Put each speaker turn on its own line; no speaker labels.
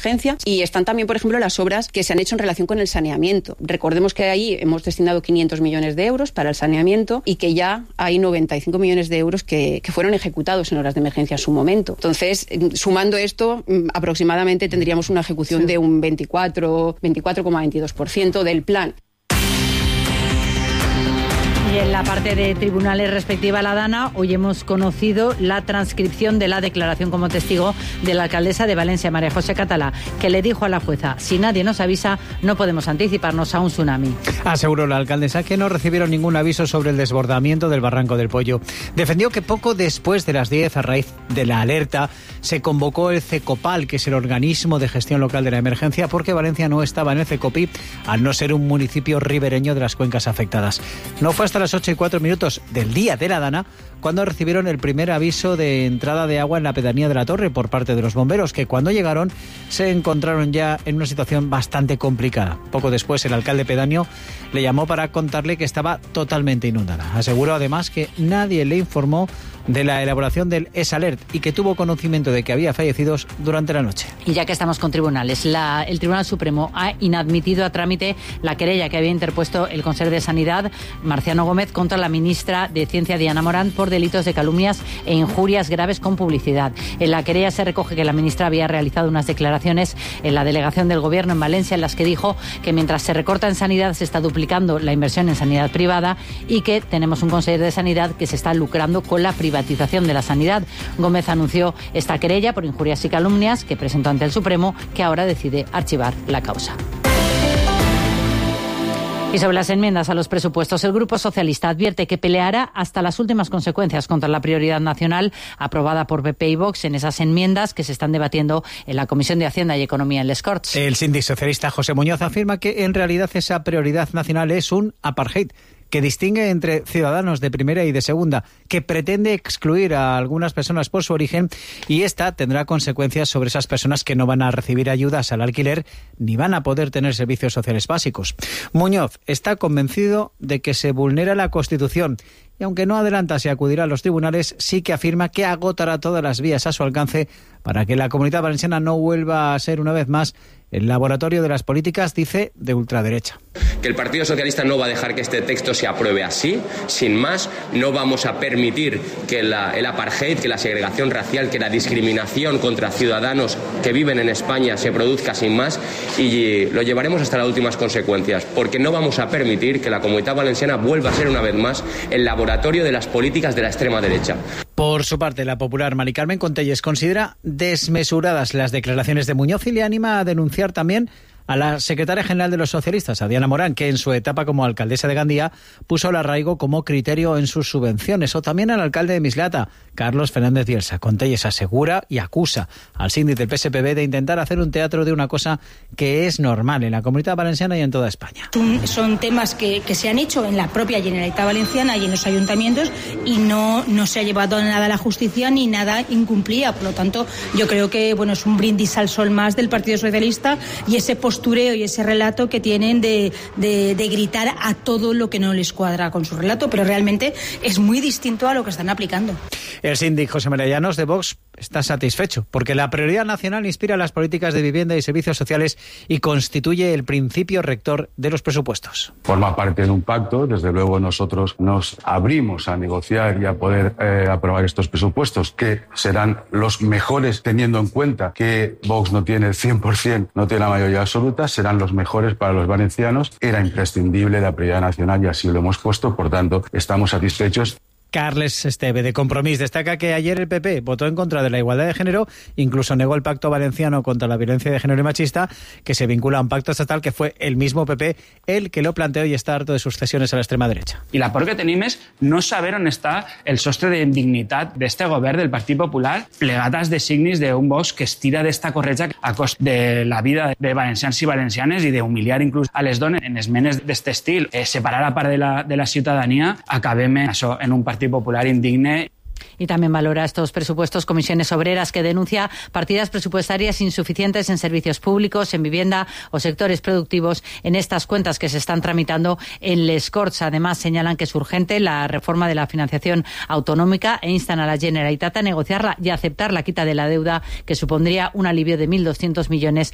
emergencia, y están también, por ejemplo, las obras que se han hecho en relación con el saneamiento. Recordemos que ahí hemos destinado 500 millones de euros para el saneamiento y que ya hay 95 millones de euros que fueron ejecutados en horas de emergencia en su momento. Entonces, sumando esto, aproximadamente tendríamos una ejecución de un 24,22% del plan.
Y en la parte de tribunales respectiva a la Dana, hoy hemos conocido la transcripción de la declaración como testigo de la alcaldesa de Valencia, María José Catalá, que le dijo a la jueza: si nadie nos avisa, no podemos anticiparnos a un tsunami.
Aseguró la alcaldesa que no recibieron ningún aviso sobre el desbordamiento del Barranco del Pollo. Defendió que poco después de las 10, a raíz de la alerta, se convocó el CECOPAL, que es el organismo de gestión local de la emergencia, porque Valencia no estaba en el CECOPI, al no ser un municipio ribereño de las cuencas afectadas. No fue hasta las 8:04 del día de la Dana cuando recibieron el primer aviso de entrada de agua en la pedanía de la Torre por parte de los bomberos, que cuando llegaron se encontraron ya en una situación bastante complicada. Poco después el alcalde pedáneo le llamó para contarle que estaba totalmente inundada. Aseguró además que nadie le informó de la elaboración del ESALERT y que tuvo conocimiento de que había fallecidos durante la noche.
Y ya que estamos con tribunales, el Tribunal Supremo ha inadmitido a trámite la querella que había interpuesto el Consejo de Sanidad, Marciano Gómez, contra la ministra de Ciencia, Diana Morant, por delitos de calumnias e injurias graves con publicidad. En la querella se recoge que la ministra había realizado unas declaraciones en la delegación del Gobierno en Valencia en las que dijo que mientras se recorta en sanidad se está duplicando la inversión en sanidad privada y que tenemos un consejero de Sanidad que se está lucrando con la privatización de la sanidad. Gómez anunció esta querella por injurias y calumnias que presentó ante el Supremo, que ahora decide archivar la causa. Y sobre las enmiendas a los presupuestos, el Grupo Socialista advierte que peleará hasta las últimas consecuencias contra la prioridad nacional aprobada por PP y Vox en esas enmiendas que se están debatiendo en la Comisión de Hacienda y Economía en les Corts.
El síndic socialista José Muñoz afirma que en realidad esa prioridad nacional es un apartheid que distingue entre ciudadanos de primera y de segunda, que pretende excluir a algunas personas por su origen, y esta tendrá consecuencias sobre esas personas que no van a recibir ayudas al alquiler ni van a poder tener servicios sociales básicos. Muñoz está convencido de que se vulnera la Constitución y, aunque no adelanta si acudirá a los tribunales, sí que afirma que agotará todas las vías a su alcance para que la Comunidad Valenciana no vuelva a ser una vez más el laboratorio de las políticas, dice, de ultraderecha.
Que el Partido Socialista no va a dejar que este texto se apruebe así, sin más. No vamos a permitir que el apartheid, que la segregación racial, que la discriminación contra ciudadanos que viven en España se produzca sin más, y lo llevaremos hasta las últimas consecuencias, porque no vamos a permitir que la Comunidad Valenciana vuelva a ser una vez más el laboratorio de las políticas de la extrema derecha.
Por su parte, la popular Mari Carmen Contelles considera desmesuradas las declaraciones de Muñoz y le anima a denunciar también a la secretaria general de los socialistas, a Diana Morant, que en su etapa como alcaldesa de Gandía puso el arraigo como criterio en sus subvenciones, o también al alcalde de Mislata, Carlos Fernández Bielsa. Contelles asegura y acusa al síndic del PSPB de intentar hacer un teatro de una cosa que es normal en la Comunidad Valenciana y en toda España.
Son temas que se han hecho en la propia Generalitat Valenciana y en los ayuntamientos y no se ha llevado nada a la justicia ni nada incumplía. Por lo tanto, yo creo que es un brindis al sol más del Partido Socialista y ese postureo y ese relato que tienen de gritar a todo lo que no les cuadra con su relato, pero realmente es muy distinto a lo que están aplicando.
El síndic José María Llanos de Vox está satisfecho porque la prioridad nacional inspira las políticas de vivienda y servicios sociales y constituye el principio rector de los presupuestos.
Forma parte de un pacto, desde luego nosotros nos abrimos a negociar y a poder aprobar estos presupuestos que serán los mejores, teniendo en cuenta que Vox no tiene el 100%, no tiene la mayoría absoluta, serán los mejores para los valencianos. Era imprescindible la prioridad nacional y así lo hemos puesto, por tanto estamos satisfechos.
Carles Esteve, de Compromís, destaca que ayer el PP votó en contra de la igualdad de género, incluso negó el pacto valenciano contra la violencia de género y machista, que se vincula a un pacto estatal que fue el mismo PP el que lo planteó y está harto de sus cesiones a la extrema derecha.
I la por que tenim és no saber on està el sostre d'indignitat d'este govern del Partit Popular, plegat als designis d'un Vox que es tira d'esta corretja a cost de la vida de valencians i valencianes i d'humiliar inclús a les dones en esmenes d'este estil. Separar a part de la ciutadania, acabem això en un Partit Popular indigne.
Y también valora estos presupuestos Comisiones Obreras, que denuncia partidas presupuestarias insuficientes en servicios públicos, en vivienda o sectores productivos en estas cuentas que se están tramitando en les Corts. Además, señalan que es urgente la reforma de la financiación autonómica e instan a la Generalitat a negociarla y a aceptar la quita de la deuda, que supondría un alivio de 1.200 millones